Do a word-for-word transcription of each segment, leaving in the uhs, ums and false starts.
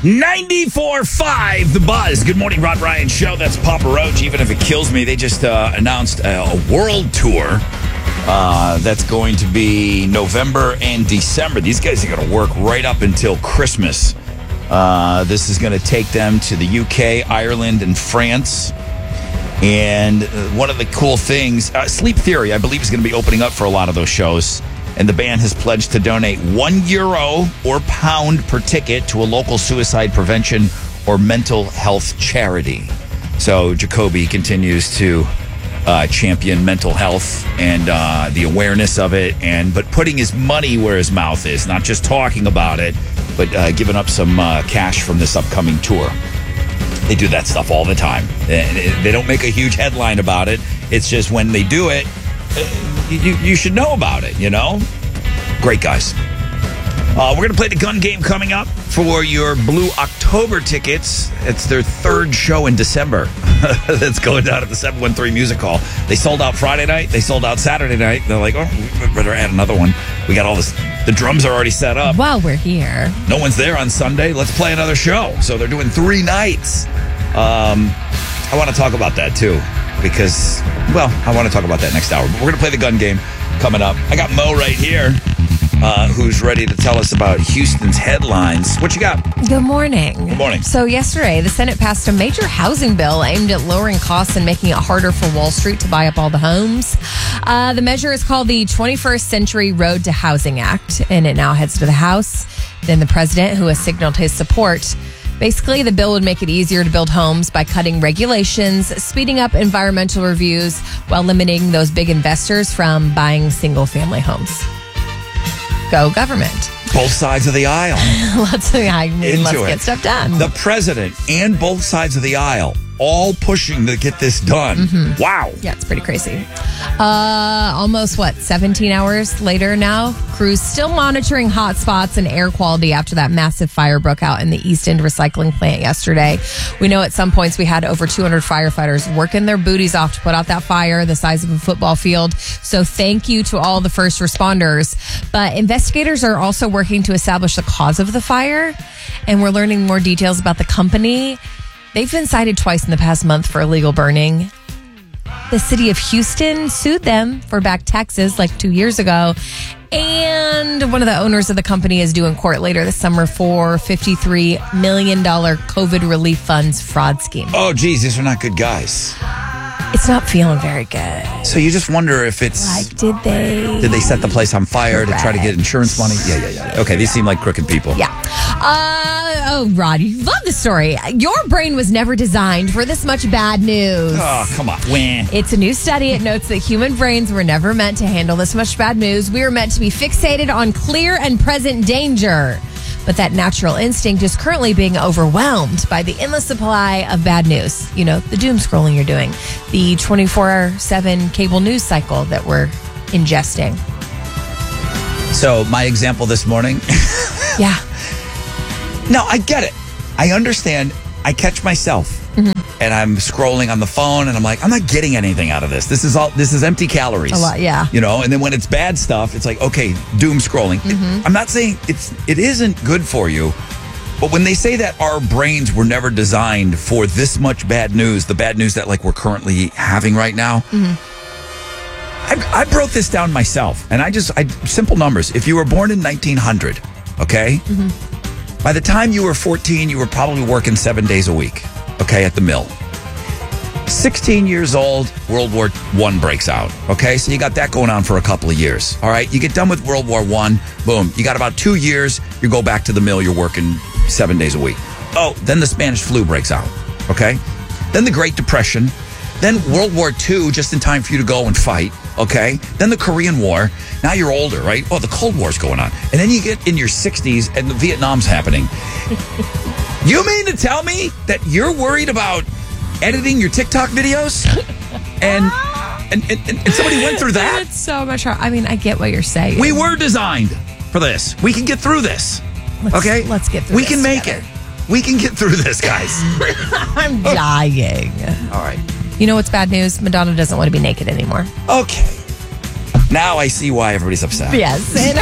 ninety-four point five, The Buzz. Good morning, Rod Ryan Show. That's Papa Roach. Even if it kills me, they just uh, announced a, a world tour uh, that's going to be November and December. These guys are going to work right up until Christmas. Uh, this is going to take them to the U K, Ireland, and France. And one of the cool things, uh, Sleep Theory, I believe, is going to be opening up for a lot of those shows. And the band has pledged to donate one euro or pound per ticket to a local suicide prevention or mental health charity. So Jacoby continues to uh, champion mental health and uh, the awareness of it, and but putting his money where his mouth is, not just talking about it, but uh, giving up some uh, cash from this upcoming tour. They do that stuff all the time. They don't make a huge headline about it. It's just when they do it, you, you should know about it, you know? Great guys. Uh, we're going to play the gun game coming up for your Blue October tickets. It's their third show in December. That's going down at the seven one three Music Hall. They sold out Friday night. They sold out Saturday night. They're like, oh, we better add another one. We got all this. The drums are already set up. While we're here. No one's there on Sunday. Let's play another show. So they're doing three nights. Um, I want to talk about that, too. Because, well, I want to talk about that next hour. But we're going to play the gun game coming up. I got Mo right here, uh, who's ready to tell us about Houston's headlines. What you got? Good morning. Good morning. So yesterday, the Senate passed a major housing bill aimed at lowering costs and making it harder for Wall Street to buy up all the homes. Uh, the measure is called the twenty-first Century Road to Housing Act, and it now heads to the House. Then the president, who has signaled his support. Basically, the bill would make it easier to build homes by cutting regulations, speeding up environmental reviews, while limiting those big investors from buying single-family homes. Go government. Both sides of the aisle. let's I mean, let's it. get stuff done. The president and both sides of the aisle all pushing to get this done. Mm-hmm. Wow. Yeah, it's pretty crazy. Uh, almost, what, seventeen hours later now? Crews still monitoring hot spots and air quality after that massive fire broke out in the East End recycling plant yesterday. We know at some points we had over two hundred firefighters working their booties off to put out that fire the size of a football field. So thank you to all the first responders. But investigators are also working to establish the cause of the fire. And we're learning more details about the company. They've been cited twice in the past month for illegal burning. The city of Houston sued them for back taxes like two years ago. And one of the owners of the company is due in court later this summer for fifty-three million dollars COVID relief funds fraud scheme. Oh, geez, these are not good guys. It's not feeling very good. So you just wonder if it's... Like, did they... Did they set the place on fire Correct. to try to get insurance money? Yeah, yeah, yeah. Okay, these seem like crooked people. Yeah. Uh, oh, Rod, you love the story. Your brain was never designed for this much bad news. Oh, come on. Wah. It's a new study. It notes that human brains were never meant to handle this much bad news. We were meant to be fixated on clear and present danger. But that natural instinct is currently being overwhelmed by the endless supply of bad news. You know, the doom scrolling you're doing, the twenty-four seven cable news cycle that we're ingesting. So my example this morning. Yeah. No, I get it. I understand. I catch myself. Mm-hmm. And I'm scrolling on the phone and I'm like, I'm not getting anything out of this. This is all, this is empty calories. A lot, yeah. You know, and then when it's bad stuff, it's like, okay, doom scrolling. Mm-hmm. It, I'm not saying it's, it isn't good for you, but when they say that our brains were never designed for this much bad news, the bad news that like we're currently having right now, mm-hmm. I, I broke this down myself and I just, I simple numbers. If you were born in nineteen hundred, okay, mm-hmm. by the time you were fourteen, you were probably working seven days a week. Okay, at the mill. sixteen years old, World War One breaks out. Okay, so you got that going on for a couple of years. All right, you get done with World War One, boom, you got about two years, you go back to the mill, you're working seven days a week. Oh, then the Spanish flu breaks out. Okay, then the Great Depression, then World War Two, just in time for you to go and fight. Okay, then the Korean War. Now you're older, right? Oh, the Cold War's going on. And then you get in your sixties and the Vietnam's happening. You mean to tell me that you're worried about editing your TikTok videos? And and, and, and somebody went through that? It's so much hard. I mean, I get what you're saying. We were designed for this. We can get through this. Let's, okay? Let's get through we this We can make together. it. We can get through this, guys. I'm dying. All right. You know what's bad news? Madonna doesn't want to be naked anymore. Okay. Now I see why everybody's upset. Yes. In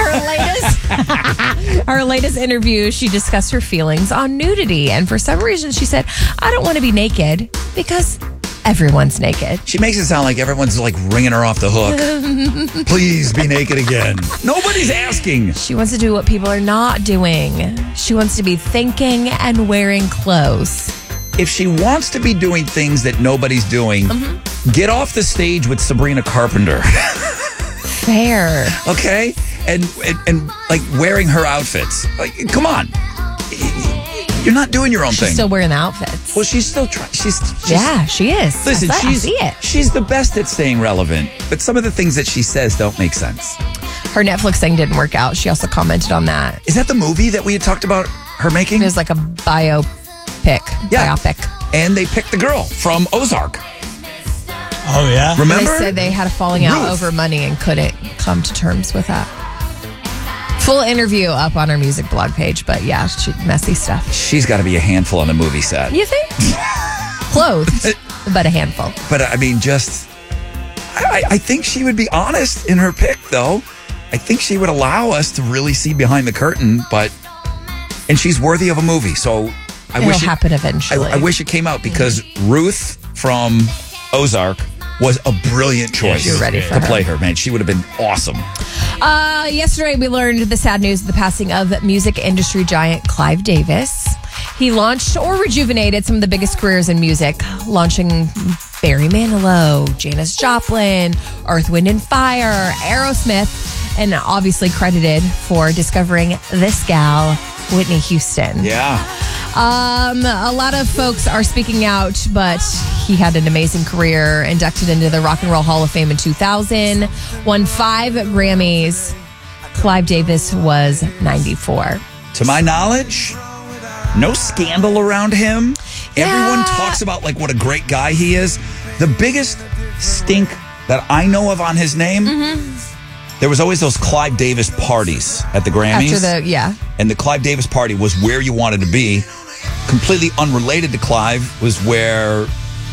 her latest her latest interview, she discussed her feelings on nudity. And for some reason, she said, I don't want to be naked because everyone's naked. She makes it sound like everyone's like ringing her off the hook. Please be naked again. Nobody's asking. She wants to do what people are not doing. She wants to be thinking and wearing clothes. If she wants to be doing things that nobody's doing, mm-hmm. get off the stage with Sabrina Carpenter. Fair. Okay? And, and and like wearing her outfits. Like, come on. You're not doing your own she's thing. She's still wearing the outfits. Well, she's still trying. She's, she's yeah, she is. Listen, I she's I see it. she's the best at staying relevant. But some of the things that she says don't make sense. Her Netflix thing didn't work out. She also commented on that. Is that the movie that we had talked about her making? It was like a biopic. Yeah. Biopic. And they picked the girl from Ozark. Oh, yeah? Remember? They said they had a falling out Ruth. over money and couldn't come to terms with that. Full interview up on our music blog page, but yeah, she, messy stuff. She's got to be a handful on the movie set. You think? Clothed, but a handful. But I mean, just, I, I think she would be honest in her pick, though. I think she would allow us to really see behind the curtain, but, and she's worthy of a movie. So I It'll wish it, happen eventually. I, I wish it came out because Ruth from Ozark was a brilliant choice You're ready for to her. play her, man. She would have been awesome. Uh, yesterday, we learned the sad news of the passing of music industry giant Clive Davis. He launched or rejuvenated some of the biggest careers in music, launching Barry Manilow, Janis Joplin, Earth, Wind and Fire, Aerosmith, and obviously credited for discovering this gal, Whitney Houston. Yeah. Um, a lot of folks are speaking out, but he had an amazing career, inducted into the Rock and Roll Hall of Fame in two thousand, won five Grammys. Clive Davis was ninety-four. To my knowledge, no scandal around him. Everyone Yeah. talks about like what a great guy he is. The biggest stink that I know of on his name, mm-hmm. there was always those Clive Davis parties at the Grammys. After the, yeah. And the Clive Davis party was where you wanted to be. Completely unrelated to Clive was where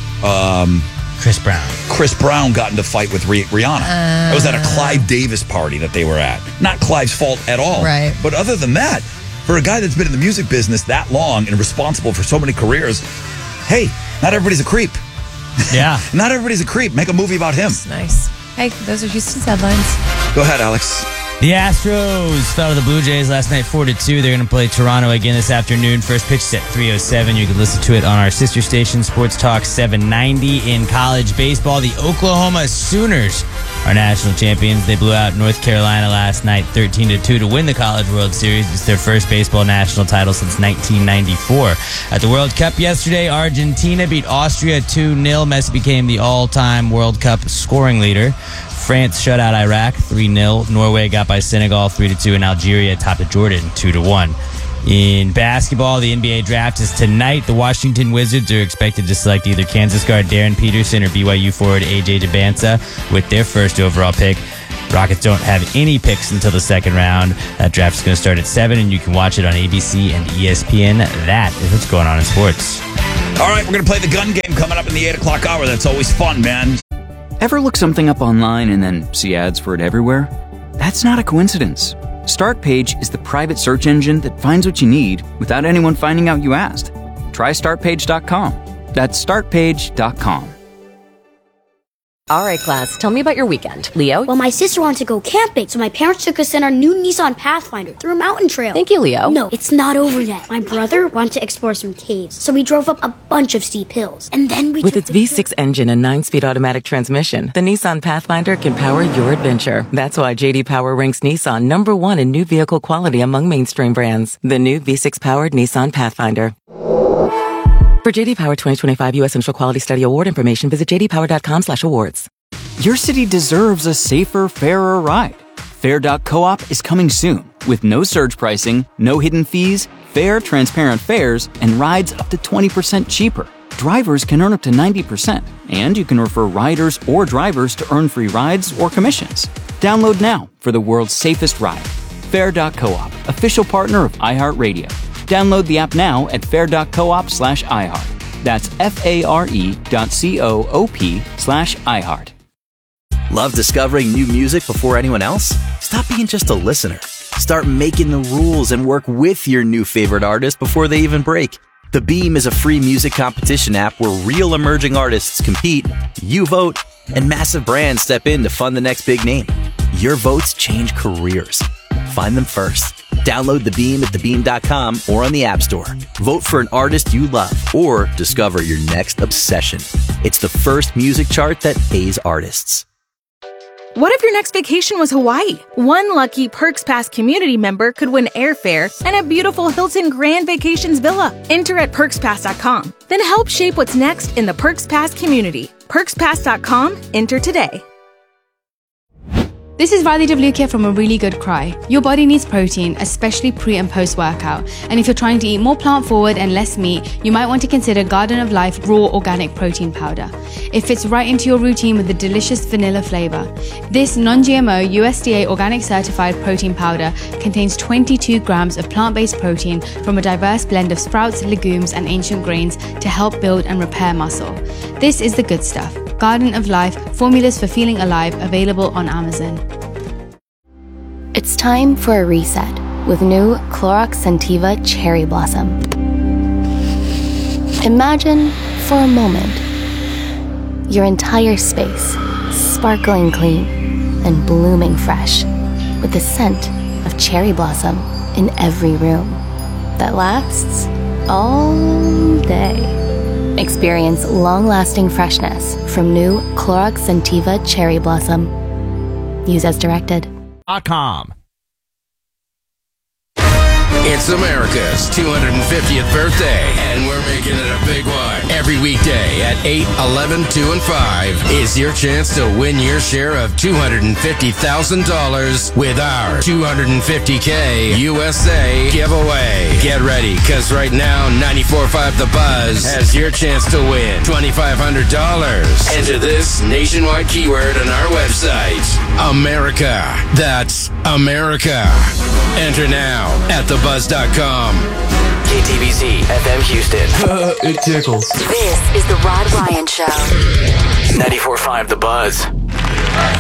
um, Chris Brown. Chris Brown got into a fight with Rih- Rihanna. Uh, it was at a Clive Davis party that they were at. Not Clive's fault at all. Right. But other than that, for a guy that's been in the music business that long and responsible for so many careers, hey, not everybody's a creep. Yeah. Not everybody's a creep. Make a movie about him. Nice. Hey, those are Houston's headlines. Go ahead, Alex. The Astros fell to the Blue Jays last night four to two. They're going to play Toronto again this afternoon. First pitch is at three oh seven. You can listen to it on our sister station, Sports Talk seven ninety. In college baseball, the Oklahoma Sooners are national champions. They blew out North Carolina last night thirteen to two to win the College World Series. It's their first baseball national title since nineteen ninety-four. At the World Cup yesterday, Argentina beat Austria two nil. Messi became the all-time World Cup scoring leader. France shut out Iraq three nil. Norway got by Senegal three to two, and Algeria topped Jordan two to one. In basketball, the N B A draft is tonight. The Washington Wizards are expected to select either Kansas guard Darren Peterson or B Y U forward A J Debanta with their first overall pick. Rockets don't have any picks until the second round. That draft is going to start at seven, and you can watch it on A B C and E S P N. That is what's going on in sports. All right, we're going to play the gun game coming up in the eight o'clock hour. That's always fun, man. Ever look something up online and then see ads for it everywhere? That's not a coincidence. Startpage is the private search engine that finds what you need without anyone finding out you asked. Try start page dot com. That's start page dot com. All right, class, tell me about your weekend. Leo? Well, my sister wanted to go camping, so my parents took us in our new Nissan Pathfinder through a mountain trail. Thank you, Leo. No, it's not over yet. My brother wanted to explore some caves, so we drove up a bunch of steep hills. And then we With took its the V six engine and nine-speed automatic transmission, the Nissan Pathfinder can power your adventure. That's why J D Power ranks Nissan number one in new vehicle quality among mainstream brands. The new V six-powered Nissan Pathfinder. For J D Power twenty twenty-five U S Central Quality Study Award information, visit j d power dot com slash awards. Your city deserves a safer, fairer ride. Fair dot coop is coming soon with no surge pricing, no hidden fees, fair, transparent fares, and rides up to twenty percent cheaper. Drivers can earn up to ninety percent, and you can refer riders or drivers to earn free rides or commissions. Download now for the world's safest ride. Fair dot coop, official partner of iHeartRadio. Download the app now at fair dot coop slash iHeart. That's F A R E dot C O O P slash iHeart. Love discovering new music before anyone else? Stop being just a listener. Start making the rules and work with your new favorite artist before they even break. The Beam is a free music competition app where real emerging artists compete, you vote, and massive brands step in to fund the next big name. Your votes change careers. Find them first. Download The Beam at the beam dot com or on the App Store. Vote for an artist you love or discover your next obsession. It's the first music chart that pays artists. What if your next vacation was Hawaii? One lucky Perks Pass community member could win airfare and a beautiful Hilton Grand Vacations villa. Enter at perks pass dot com. Then help shape what's next in the Perks Pass community. perks pass dot com. Enter today. This is Riley Devlukia from A Really Good Cry. Your body needs protein, especially pre and post workout. And if you're trying to eat more plant forward and less meat, you might want to consider Garden of Life Raw Organic Protein Powder. It fits right into your routine with a delicious vanilla flavor. This non-G M O U S D A organic certified protein powder contains twenty-two grams of plant-based protein from a diverse blend of sprouts, legumes, and ancient grains to help build and repair muscle. This is the good stuff. Garden of Life, formulas for feeling alive, available on Amazon. It's time for a reset with new Clorox Scentiva Cherry Blossom. Imagine, for a moment, your entire space sparkling clean and blooming fresh with the scent of cherry blossom in every room that lasts all day. Experience long-lasting freshness from new Clorox Scentiva Cherry Blossom. Use as directed. .com. It's America's two hundred fiftieth birthday, and we're making it a big one. Every weekday at eight, eleven, two, and five is your chance to win your share of two hundred fifty thousand dollars with our two hundred fifty K U S A giveaway. Get ready, because right now, ninety-four point five The Buzz has your chance to win twenty-five hundred dollars. Enter this nationwide keyword on our website, America. That's America. Enter now at the buzz dot com. K T B C F M Houston. It tickles. This is the Rod Ryan Show. ninety-four point five The Buzz.